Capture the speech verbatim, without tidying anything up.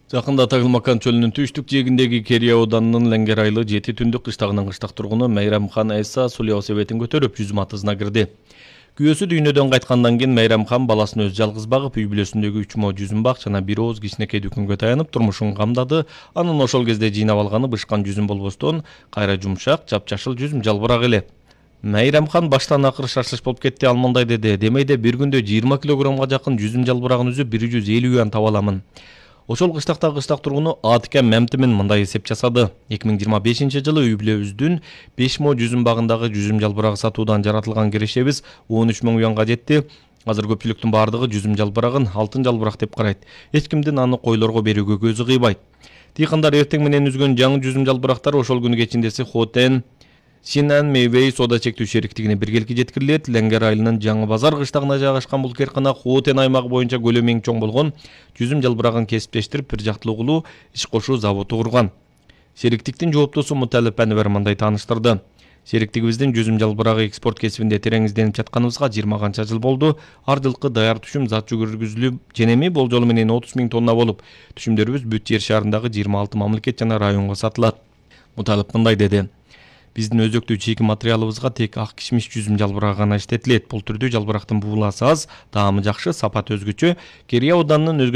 Жакында Тагылмакан чөлүнүн түштүк жээгиндеги Керия ауданынын Ленгер айылы жети түндүк кыштагынын кыштак тургуну Майрамхан Айса суу велосипедин көтөрүп жүзүм атызына кирди. Күйөөсү дүйнөдөн кайткандан кийин Майрамхан баласын өзү жалгыз багып, үй бүлөсүндөгү үч мо жүзүм бак жана бир ооз кичинекей дүкөнгө таянып турмушун камдады. Анын ошол кезде жыйнап алганы бышкан жүзүм болбостон, кайра жумшак, жапжашыл жүзүм жалбырак эле. Майрамхан баштан акыры шашлыш болуп кетти, ал мындай деди: "Демейде бир күндө жыйырма килограммга жакын жүзүм жалбырагын үзүп, бир жүз элүү ан таба аламын." Ошол кыштактагы кыштак тургуну Атикем Мемтимин мындай эсеп жасады. эки миң жыйырма бешинчи жылы үй бүлөбүздүн беш мо жүзүм багындагы жүзүм жалбырагы сатуудан жаратылган кирешебиз он үч миң юанга жетти. Азыр көпчүлүктүн бардыгы жүзүм жалбырагын алтын жалбырак деп карайт. Эч кимдин аны койлорго берүүгө көзү кыйбайт. Дыйкандар эртең менен үзгөн жаңы жүзүм жалбырактар ошол күнү кечиндеси Хотен Шинан Мейвей соода чектүү шериктигине биргеликке жеткирилет. Ленгер айылынын Жаңы Базар кыштагына жайгашкан бул кыйркана Хотен аймагы боюнча көлөмү эң чоң болгон жүзүм жалбырагын кесиптештирип, бир жактылуу кылуу, иш кошуу заводу курган. Шериктиктин жооптосу Муталип Анвер мындай тааныштырды: "Шериктигибиздин жүзүм жалбырагы экспорт кесибинде терең изденип жатканыбызга жыйырма канча жыл болду. Ар жылкы даяр түшүм зат жүргүзүлүп, женеми болжолу менен отуз миң тонна болуп, түшүмдөрүбүз бүт жер шарындагы жыйырма алты мамлекет жана районго сатылат." Муталип мындай деди: "Биздин өзөктүү чийки материалыбызга тек ак кишмиш жүзүм жалбырагы гана иштетилет. Бул түрдүү жалбырактын бууласы аз, даамы жакшы, сапаты өзгөчө. Керия ауданынын